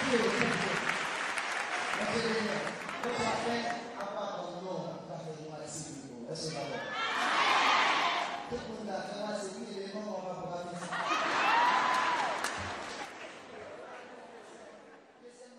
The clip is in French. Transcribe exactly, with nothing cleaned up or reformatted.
Você vai ver, você vai ver a parte do mundo, está fazendo uma disciplina, essa é a